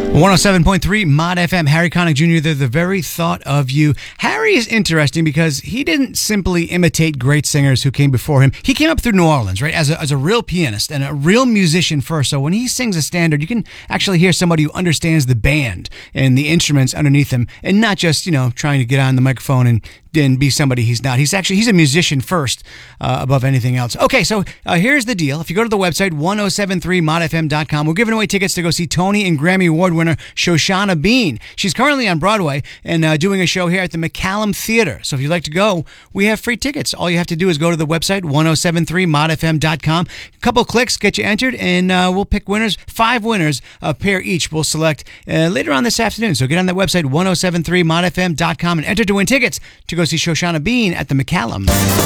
107.3 Mod FM, Harry Connick Jr., they're the very thought of you. Harry is interesting because he didn't simply imitate great singers who came before him. He came up through New Orleans, right, as a real pianist and a real musician first. So when he sings a standard, you can actually hear somebody who understands the band and the instruments underneath him and not just, trying to get on the microphone and be somebody he's not. He's a musician first above anything else. Okay, so here's the deal. If you go to the website, 1073modfm.com, we're giving away tickets to go see Tony and Grammy Award winner Shoshana Bean. She's currently on Broadway and doing a show here at the McCallum Theater. So if you'd like to go, we have free tickets. All you have to do is go to the website, 1073modfm.com. A couple clicks, get you entered, and we'll pick winners. 5 winners, a pair each, we'll select later on this afternoon. So get on that website, 1073modfm.com, and enter to win tickets to go see Shoshana Bean at the McCallum.